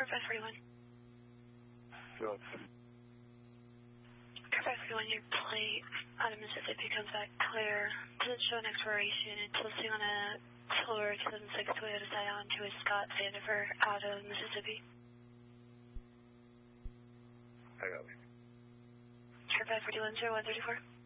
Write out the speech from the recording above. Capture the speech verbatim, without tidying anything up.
five forty-one. Good. Car five forty-one, your plate out of Mississippi comes back clear. Doesn't show an expiration. It's listing on a silver two thousand six Toyota Scion to a Scott Sandifer out of Mississippi. I got it. Car five forty-one, zero one three four.